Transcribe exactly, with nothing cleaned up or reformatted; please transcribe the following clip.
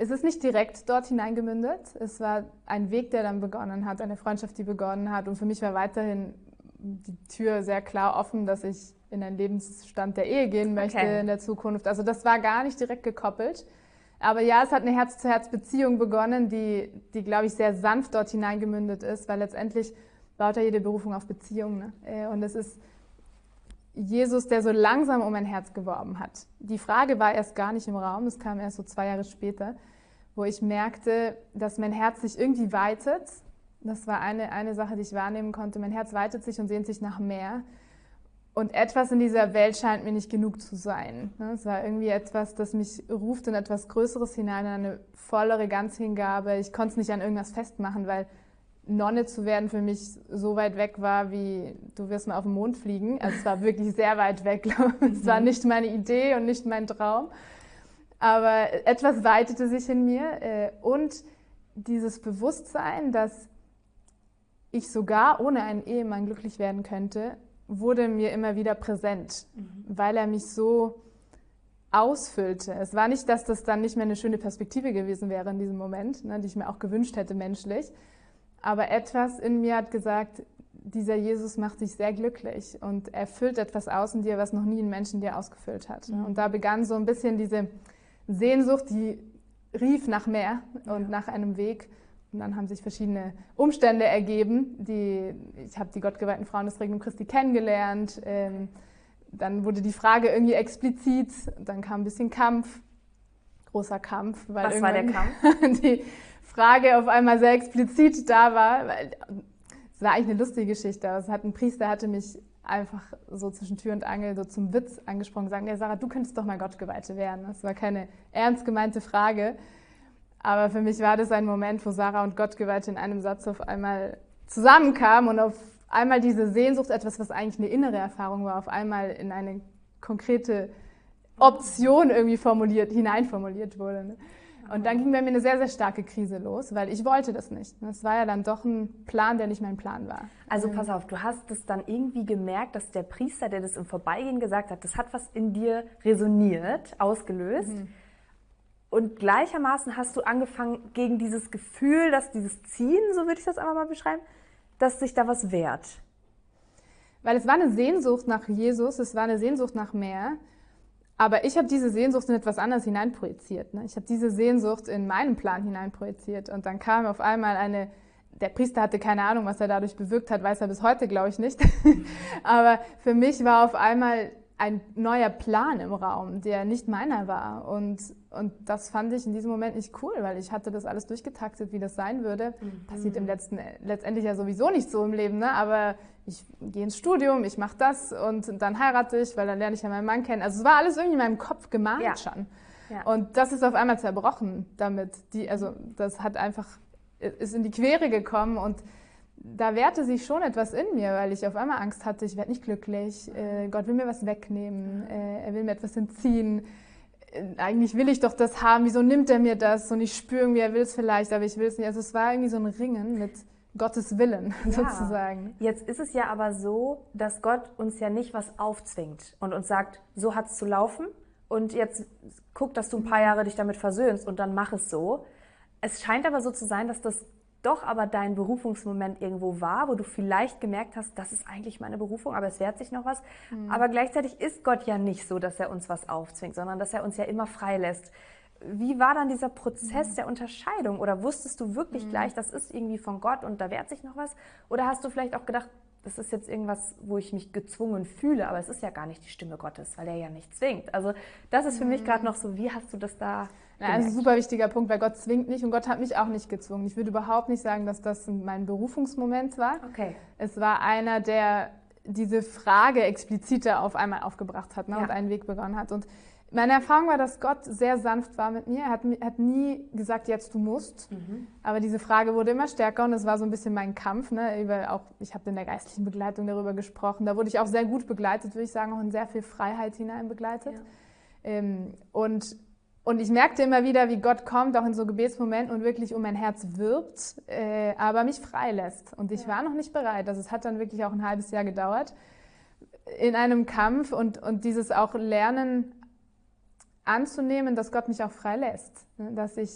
es ist nicht direkt dort hineingemündet. Es war ein Weg, der dann begonnen hat, eine Freundschaft, die begonnen hat. Und für mich war weiterhin die Tür sehr klar offen, dass ich in einen Lebensstand der Ehe gehen möchte Okay. in der Zukunft. Also das war gar nicht direkt gekoppelt. Aber ja, es hat eine Herz-zu-Herz-Beziehung begonnen, die, die glaube ich, sehr sanft dort hineingemündet ist, weil letztendlich baut ja jede Berufung auf Beziehung. Ne? Und es ist Jesus, der so langsam um mein Herz geworben hat. Die Frage war erst gar nicht im Raum, es kam erst so zwei Jahre später, wo ich merkte, dass mein Herz sich irgendwie weitet. Das war eine, eine Sache, die ich wahrnehmen konnte. Mein Herz weitet sich und sehnt sich nach mehr. Und etwas in dieser Welt scheint mir nicht genug zu sein. Es war irgendwie etwas, das mich ruft in etwas Größeres hinein, in eine vollere Ganzhingabe. Ich konnte es nicht an irgendwas festmachen, weil Nonne zu werden für mich so weit weg war, wie du wirst mal auf den Mond fliegen. Also es war wirklich sehr weit weg, glaube ich. Es war nicht meine Idee und nicht mein Traum. Aber etwas weitete sich in mir. Und dieses Bewusstsein, dass ich sogar ohne einen Ehemann glücklich werden könnte, wurde mir immer wieder präsent, mhm. weil er mich so ausfüllte. Es war nicht, dass das dann nicht mehr eine schöne Perspektive gewesen wäre in diesem Moment, ne, die ich mir auch gewünscht hätte menschlich. Aber etwas in mir hat gesagt, dieser Jesus macht dich sehr glücklich und er füllt etwas aus in dir, was noch nie ein Mensch in dir ausgefüllt hat. Mhm. Und da begann so ein bisschen diese Sehnsucht, die rief nach mehr und ja. nach einem Weg. Und dann haben sich verschiedene Umstände ergeben. Die, ich habe die gottgeweihten Frauen des Regnum Christi kennengelernt. Ähm, dann wurde die Frage irgendwie explizit. Dann kam ein bisschen Kampf, großer Kampf. Weil Was war der Kampf? Die Frage auf einmal sehr explizit da war. Es war eigentlich eine lustige Geschichte. Es hat ein Priester hatte mich einfach so zwischen Tür und Angel so zum Witz angesprochen und gesagt, ja, Sarah, du könntest doch mal Gottgeweihte werden. Das war keine ernst gemeinte Frage. Aber für mich war das ein Moment, wo Sarah und Gottgeweihte in einem Satz auf einmal zusammenkamen und auf einmal diese Sehnsucht, etwas, was eigentlich eine innere Erfahrung war, auf einmal in eine konkrete Option irgendwie formuliert, hineinformuliert wurde. Ne? Und dann ging bei mir eine sehr, sehr starke Krise los, weil ich wollte das nicht. Es war ja dann doch ein Plan, der nicht mein Plan war. Also pass auf, du hast es dann irgendwie gemerkt, dass der Priester, der das im Vorbeigehen gesagt hat, das hat was in dir resoniert, ausgelöst. Mhm. Und gleichermaßen hast du angefangen, gegen dieses Gefühl, dass dieses Ziehen, so würde ich das einfach mal beschreiben, dass sich da was wehrt. Weil es war eine Sehnsucht nach Jesus, es war eine Sehnsucht nach mehr. Aber ich habe diese Sehnsucht in etwas anderes hineinprojiziert. Ne? Ich habe diese Sehnsucht in meinen Plan hineinprojiziert. Und dann kam auf einmal eine, der Priester hatte keine Ahnung, was er dadurch bewirkt hat, weiß er bis heute, glaube ich, nicht. Aber für mich war auf einmal ein neuer Plan im Raum, der nicht meiner war. Und, und das fand ich in diesem Moment nicht cool, weil ich hatte das alles durchgetaktet, wie das sein würde. Mhm. Passiert im letzten, letztendlich ja sowieso nicht so im Leben, ne? Aber ich gehe ins Studium, ich mache das und dann heirate ich, weil dann lerne ich ja meinen Mann kennen. Also es war alles irgendwie in meinem Kopf gemalt ja. schon. Ja. Und das ist auf einmal zerbrochen damit. Die, also das hat einfach, ist in die Quere gekommen und da wehrte sich schon etwas in mir, weil ich auf einmal Angst hatte, ich werde nicht glücklich, äh, Gott will mir was wegnehmen, äh, er will mir etwas entziehen. Äh, eigentlich will ich doch das haben, wieso nimmt er mir das? Und ich spüre irgendwie, er will es vielleicht, aber ich will es nicht. Also es war irgendwie so ein Ringen mit Gottes Willen ja. sozusagen. Jetzt ist es ja aber so, dass Gott uns ja nicht was aufzwingt und uns sagt, so hat es zu laufen und jetzt guck, dass du ein paar Jahre dich damit versöhnst und dann mach es so. Es scheint aber so zu sein, dass das doch aber dein Berufungsmoment irgendwo war, wo du vielleicht gemerkt hast, das ist eigentlich meine Berufung, aber es wehrt sich noch was. Mhm. Aber gleichzeitig ist Gott ja nicht so, dass er uns was aufzwingt, sondern dass er uns ja immer frei lässt. Wie war dann dieser Prozess mhm. der Unterscheidung? Oder wusstest du wirklich mhm. gleich, das ist irgendwie von Gott und da wehrt sich noch was? Oder hast du vielleicht auch gedacht, das ist jetzt irgendwas, wo ich mich gezwungen fühle, aber es ist ja gar nicht die Stimme Gottes, weil er ja nicht zwingt. Also das ist für mhm. mich gerade noch so, wie hast du das da Ja, also ein super wichtiger Punkt, weil Gott zwingt nicht und Gott hat mich auch nicht gezwungen. Ich würde überhaupt nicht sagen, dass das mein Berufungsmoment war. Okay. Es war einer, der diese Frage expliziter auf einmal aufgebracht hat, ne, ja. und einen Weg begonnen hat. Und meine Erfahrung war, dass Gott sehr sanft war mit mir. Er hat, hat nie gesagt, jetzt du musst. Mhm. Aber diese Frage wurde immer stärker und es war so ein bisschen mein Kampf. Ne, über auch, ich habe in der geistlichen Begleitung darüber gesprochen. Da wurde ich auch sehr gut begleitet, würde ich sagen, auch in sehr viel Freiheit hinein begleitet. Ja. Ähm, und Und ich merkte immer wieder, wie Gott kommt, auch in so Gebetsmomenten und wirklich um mein Herz wirbt, äh, aber mich freilässt. Und ich ja. war noch nicht bereit. Also es hat dann wirklich auch ein halbes Jahr gedauert in einem Kampf und, und dieses auch Lernen anzunehmen, dass Gott mich auch freilässt. Ne? Dass ich